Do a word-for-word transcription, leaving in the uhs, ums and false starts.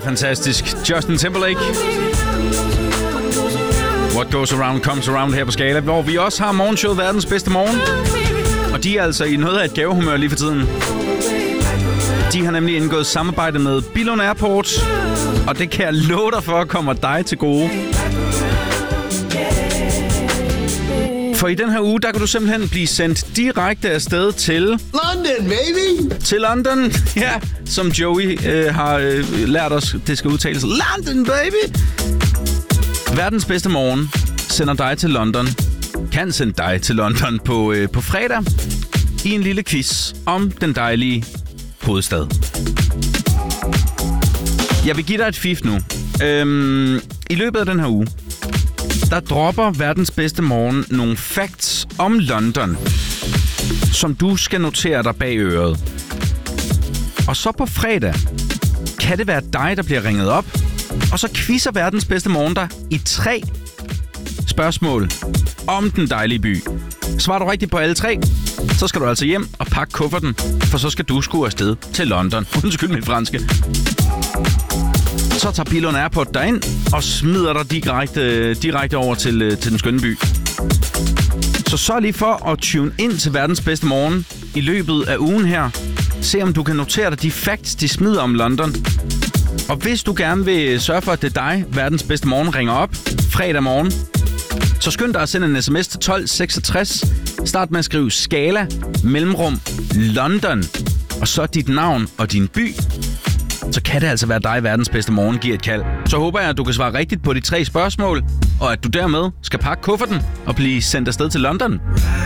fantastisk. Justin Timberlake. What goes around comes around her på Skala, hvor vi også har morgenshowet Verdens Bedste Morgen. Og de er altså i noget af et gavehumør lige for tiden. De har nemlig indgået samarbejde med Billund Airport, og det kan jeg love dig for, kommer dig til gode. For i den her uge, der kan du simpelthen blive sendt direkte afsted til... London, baby! Til London, ja, som Joey øh, har øh, lært os, det skal udtales. London, baby! Verdens Bedste Morgen sender dig til London, kan sende dig til London på, øh, på fredag i en lille quiz om den dejlige hovedstad. Jeg vil give dig et fif nu. Øhm, I løbet af den her uge, der dropper Verdens Bedste Morgen nogle facts om London, som du skal notere dig bag øret. Og så på fredag kan det være dig, der bliver ringet op, og så quizzer Verdens Bedste Morgen dig i tre spørgsmål om den dejlige by. Svarer du rigtigt på alle tre, så skal du altså hjem og pakke kufferten, for så skal du skue afsted til London. Undskyld mit franske. Så tager Billund Airport dig ind og smider dig direkte, direkte over til, til den skønne by. Så sørg lige for at tune ind til Verdens Bedste Morgen i løbet af ugen her. Se om du kan notere dig de facts, de smider om London. Og hvis du gerne vil sørge for, at det er dig, Verdens Bedste Morgen ringer op fredag morgen, så skynd dig at sende en sms til tolv seksogtres. Start med at skrive Skala, mellemrum, London, og så dit navn og din by. Så kan det altså være dig, Verdens Bedste Morgen giver et kald. Så håber jeg, at du kan svare rigtigt på de tre spørgsmål, og at du dermed skal pakke kufferten og blive sendt afsted til London.